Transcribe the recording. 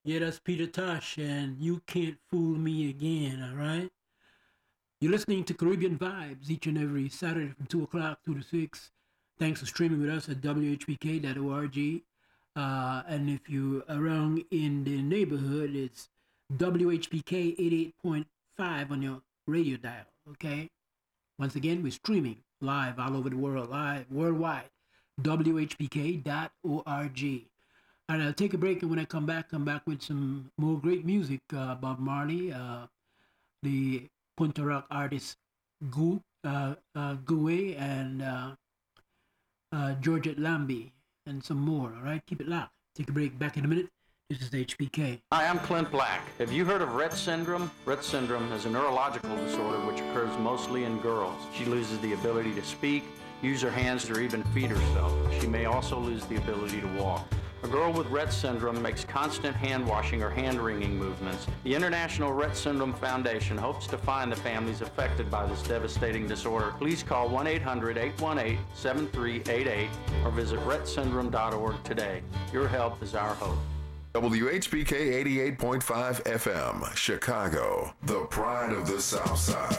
Yeah, that's Peter Tosh, and you can't fool me again, all right? You're listening to Caribbean Vibes each and every Saturday from 2 o'clock, 2 to 6. Thanks for streaming with us at whpk.org. And if you're around in the neighborhood, it's WHPK 88.5 on your radio dial, okay? Once again, we're streaming live all over the world, live worldwide. WHPK.org. And I'll take a break, and when I come back with some more great music. Bob Marley, the Punta Rock artist Goué, and Georgette Lamby, and some more. All right, keep it locked. Take a break. Back in a minute. This is HPK. Hi, I'm Clint Black. Have you heard of Rett syndrome? Rett syndrome is a neurological disorder which occurs mostly in girls. She loses the ability to speak, use her hands, or even feed herself. She may also lose the ability to walk. A girl with Rett syndrome makes constant hand washing or hand wringing movements. The International Rett Syndrome Foundation hopes to find the families affected by this devastating disorder. Please call 1-800-818-7388 or visit rettsyndrome.org today. Your help is our hope. WHPK 88.5 FM, Chicago, the pride of the South Side.